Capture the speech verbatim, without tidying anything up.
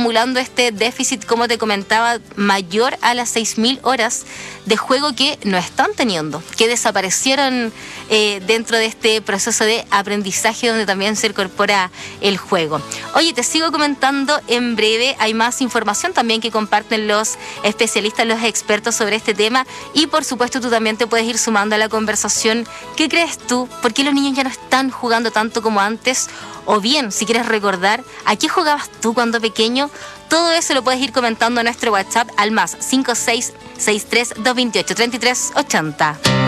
acumulando este déficit, como te comentaba, mayor a las seis mil horas de juego que no están teniendo, que desaparecieron eh, dentro de este proceso de aprendizaje donde también se incorpora el juego. Oye, te sigo comentando en breve, hay más información también que comparten los especialistas, los expertos sobre este tema, y por supuesto tú también te puedes ir sumando a la conversación. ¿Qué crees tú? ¿Por qué los niños ya no están jugando tanto como antes? O bien, si quieres recordar, ¿a qué jugabas tú cuando pequeño? Todo eso lo puedes ir comentando en nuestro WhatsApp al más cinco seis seis tres, dos dos ocho, tres tres ocho cero.